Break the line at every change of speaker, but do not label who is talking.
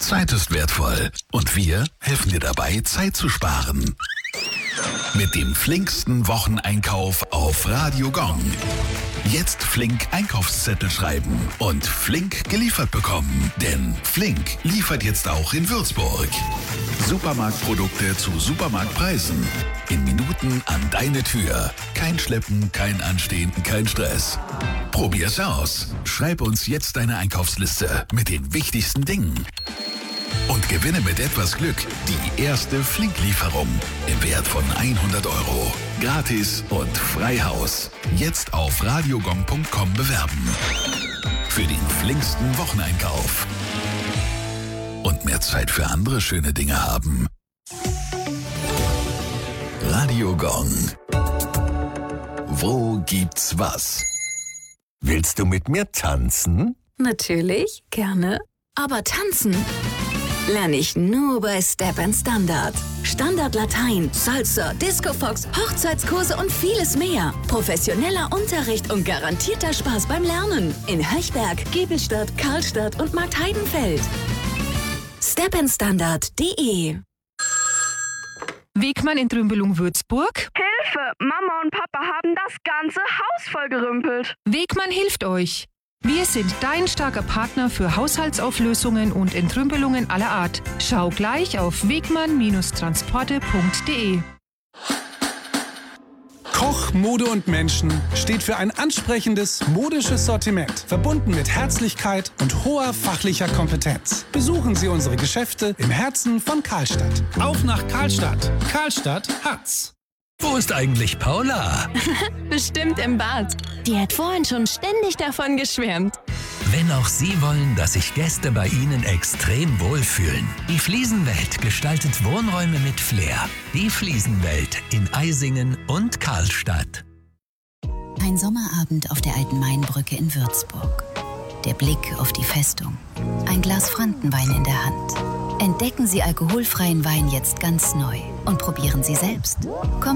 Zeit ist wertvoll und wir helfen dir dabei, Zeit zu sparen. Mit dem flinksten Wocheneinkauf auf Radio Gong. Jetzt flink Einkaufszettel schreiben und flink geliefert bekommen. Denn Flink liefert jetzt auch in Würzburg. Supermarktprodukte zu Supermarktpreisen. In Minuten an deine Tür. Kein Schleppen, kein Anstehen, kein Stress. Probier's aus. Schreib uns jetzt deine Einkaufsliste mit den wichtigsten Dingen. Und gewinne mit etwas Glück die erste Flink-Lieferung im Wert von 100 €. Gratis und Freihaus. Jetzt auf radiogong.com bewerben. Für den flinksten Wocheneinkauf. Und mehr Zeit für andere schöne Dinge haben. Radio Gong. Wo gibt's was?
Willst du mit mir tanzen?
Natürlich, gerne. Aber tanzen lerne ich nur bei Step & Standard. Standard Latein, Salsa, Disco Fox, Hochzeitskurse und vieles mehr. Professioneller Unterricht und garantierter Spaß beim Lernen. In Höchberg, Giebelstadt, Karlstadt und Marktheidenfeld. stepandstandard.de.
Wegmann in Trümbelung-Würzburg.
Hilfe! Mama und Papa haben das ganze Haus vollgerümpelt.
Wegmann hilft euch. Wir sind dein starker Partner für Haushaltsauflösungen und Entrümpelungen aller Art. Schau gleich auf wegmann-transporte.de.
Koch, Mode und Menschen steht für ein ansprechendes, modisches Sortiment, verbunden mit Herzlichkeit und hoher fachlicher Kompetenz. Besuchen Sie unsere Geschäfte im Herzen von Karlstadt. Auf nach Karlstadt. Karlstadt hat's.
Wo ist eigentlich Paula?
Bestimmt im Bad. Die hat vorhin schon ständig davon geschwärmt.
Wenn auch Sie wollen, dass sich Gäste bei Ihnen extrem wohlfühlen. Die Fliesenwelt gestaltet Wohnräume mit Flair. Die Fliesenwelt in Eisingen und Karlstadt.
Ein Sommerabend auf der alten Mainbrücke in Würzburg. Der Blick auf die Festung. Ein Glas Frankenwein in der Hand. Entdecken Sie alkoholfreien Wein jetzt ganz neu und probieren Sie selbst.